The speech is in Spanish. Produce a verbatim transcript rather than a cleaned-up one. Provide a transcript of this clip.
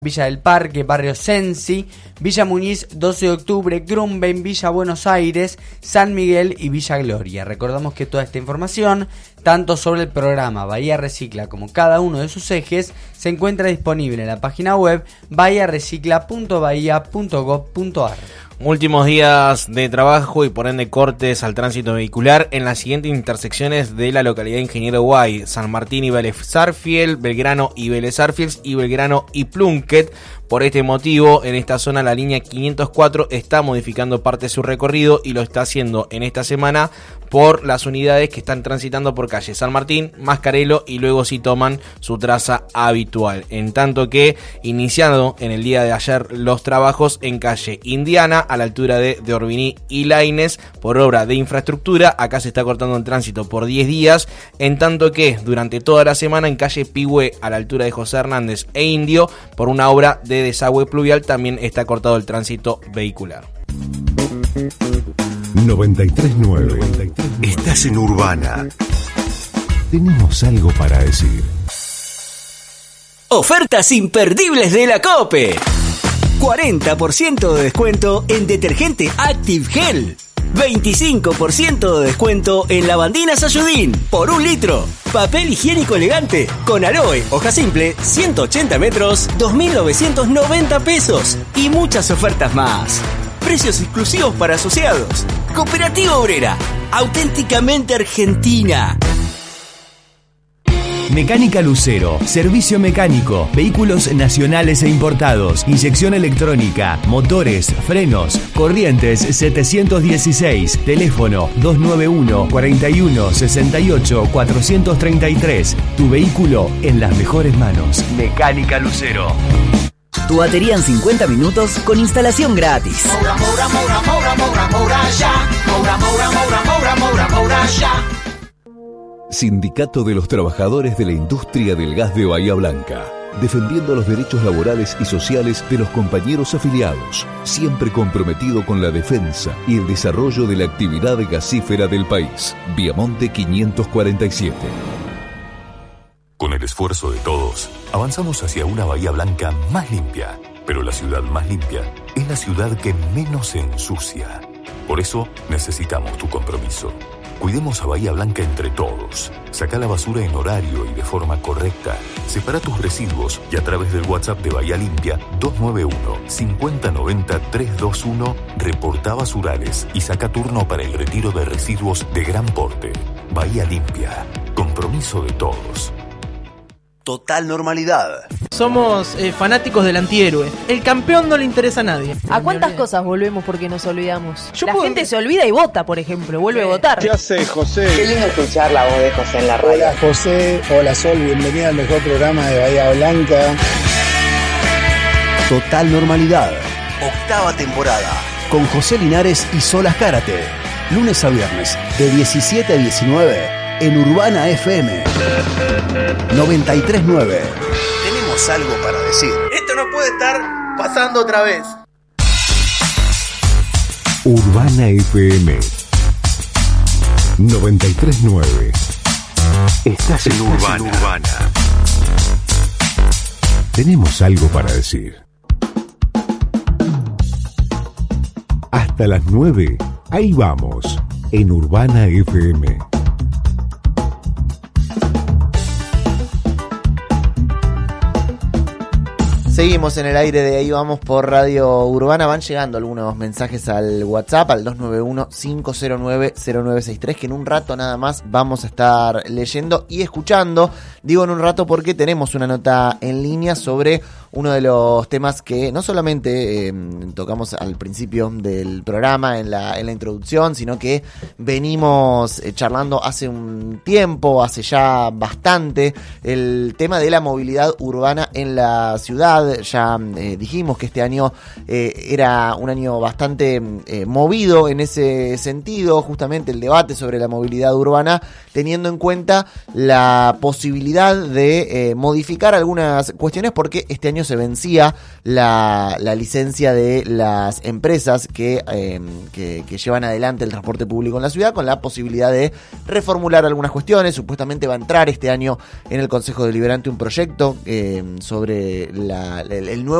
Villa del Parque, Barrio Sensi, Villa Muñiz, doce de octubre, Grumben, Villa Buenos Aires, San Miguel y Villa Gloria. Recordamos que toda esta información, tanto sobre el programa Bahía Recicla como cada uno de sus ejes, se encuentra disponible en la página web bahía recicla punto bahía punto gob punto ar. Últimos días de trabajo y por ende cortes al tránsito vehicular en las siguientes intersecciones de la localidad de Ingeniero Guay: San Martín y Vélez Sarsfield, Belgrano y Vélez Sarsfield y Belgrano y Plunkett. Por este motivo, en esta zona la línea quinientos cuatro está modificando parte de su recorrido y lo está haciendo en esta semana por las unidades que están transitando por calle San Martín, Mascarelo y luego sí toman su traza habitual. En tanto que, iniciando en el día de ayer los trabajos en calle Indiana, a la altura de, de Orbiní y Lainez, por obra de infraestructura, acá se está cortando el tránsito por diez días, en tanto que durante toda la semana en calle Pigüé, a la altura de José Hernández e Indio, por una obra de desagüe pluvial, también está cortado el tránsito vehicular. noventa y tres nueve. Estás en Urbana. Tenemos algo para decir. Ofertas imperdibles de la COPE. cuarenta por ciento de descuento en detergente Active Gel. veinticinco por ciento de descuento en lavandina Sayudín por un litro. Papel higiénico elegante con aloe, hoja simple, ciento ochenta metros, dos mil novecientos noventa pesos. Y muchas ofertas más. Precios exclusivos para asociados. Cooperativa Obrera, auténticamente argentina. Mecánica Lucero, servicio mecánico, vehículos nacionales e importados, inyección electrónica, motores, frenos, corrientes setecientos dieciséis, teléfono dos nueve uno, cuatro uno, seis ocho, cuatro tres tres. Tu vehículo en las mejores manos. Mecánica Lucero. Tu batería en cincuenta minutos con instalación gratis. Moura, moura, moura, moura, moura, moura, ya. Moura, moura, moura, moura, moura, moura, ya. Sindicato de los Trabajadores de la Industria del Gas de Bahía Blanca, defendiendo los derechos laborales y sociales de los compañeros afiliados, siempre comprometido con la defensa y el desarrollo de la actividad gasífera del país. Viamonte quinientos cuarenta y siete. Con el esfuerzo de todos, avanzamos hacia una Bahía Blanca más limpia, pero la ciudad más limpia es la ciudad que menos se ensucia. Por eso necesitamos tu compromiso. Cuidemos a Bahía Blanca entre todos. Saca la basura en horario y de forma correcta. Separa tus residuos y a través del WhatsApp de Bahía Limpia dos nueve uno, cinco cero nueve cero, tres dos uno reporta basurales y saca turno para el retiro de residuos de gran porte. Bahía Limpia. Compromiso de todos. Total normalidad. Somos eh, fanáticos del antihéroe. El campeón no le interesa a nadie. ¿A cuántas cosas volvemos porque nos olvidamos? Yo la puedo... gente se olvida y vota, por ejemplo, vuelve a votar. ¿Qué hace, José? Qué lindo escuchar la voz de José en la radio. Hola, José. Hola, Sol. Bienvenida al mejor programa de Bahía Blanca. Total normalidad. Octava temporada. Con José Linares y Sol Azcárate. Lunes a viernes, de diecisiete a diecinueve. En Urbana F M noventa y tres nueve. Tenemos algo para decir. Esto no puede estar pasando otra vez. Urbana F M noventa y tres nueve. Estás en Urbana. Urbana. Tenemos algo para decir. Hasta las nueve. Ahí vamos. En Urbana F M. Seguimos en el aire de Ahí Vamos por Radio Urbana. Van llegando algunos mensajes al WhatsApp, al dos nueve uno, cinco cero nueve, cero nueve seis tres, que en un rato nada más vamos a estar leyendo y escuchando. Digo en un rato porque tenemos una nota en línea sobre uno de los temas que no solamente eh, tocamos al principio del programa, en la, en la introducción, sino que venimos eh, charlando hace un tiempo, hace ya bastante, el tema de la movilidad urbana en la ciudad. Ya eh, dijimos que este año eh, era un año bastante eh, movido en ese sentido, justamente el debate sobre la movilidad urbana, teniendo en cuenta la posibilidad de eh, modificar algunas cuestiones, porque este año año se vencía la, la licencia de las empresas que, eh, que, que llevan adelante el transporte público en la ciudad, con la posibilidad de reformular algunas cuestiones. Supuestamente va a entrar este año en el Consejo Deliberante un proyecto eh, sobre la, el, el nuevo